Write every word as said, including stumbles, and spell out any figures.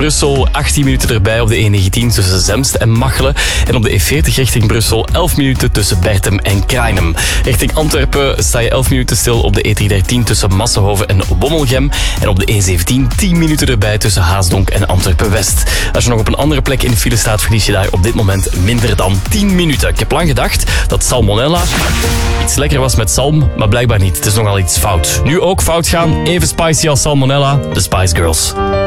Brussel achttien minuten erbij op de E negentien tussen Zemst en Machelen. En op de E veertig richting Brussel elf minuten tussen Bertem en Krainem. Richting Antwerpen sta je elf minuten stil op de E driehonderddertien tussen Massenhoven en Wommelgem. En op de E zeventien tien minuten erbij tussen Haasdonk en Antwerpen-West. Als je nog op een andere plek in de file staat, verlies je daar op dit moment minder dan tien minuten. Ik heb lang gedacht dat salmonella iets lekker was met zalm, maar blijkbaar niet. Het is nogal iets fout. Nu ook fout gaan, even spicy als salmonella, de Spice Girls.